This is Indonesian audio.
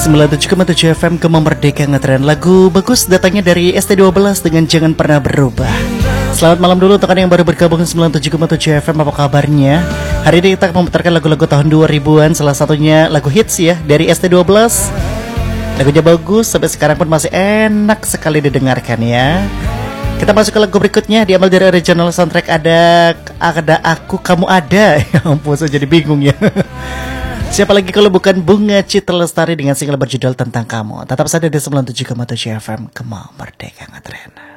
97,7 FM Gema Merdeka Ngetren. Lagu bagus datangnya dari ST12 dengan Jangan Pernah Berubah. Selamat malam dulu untuk yang baru bergabung 97,7 FM. Apa kabarnya? Hari ini kita memutarkan lagu-lagu tahun 2000-an. Salah satunya lagu hits ya dari ST12. Lagunya bagus, sampai sekarang pun masih enak sekali didengarkan ya. Kita masuk ke lagu berikutnya, diambil dari original soundtrack Ada Aku Kamu Ada. Ya ampun, saya jadi bingung ya. Siapa lagi kalau bukan Bunga Citra Lestari dengan single berjudul Tentang Kamu. Tetap saja di 97,7 FM Gema Merdeka Ngetren.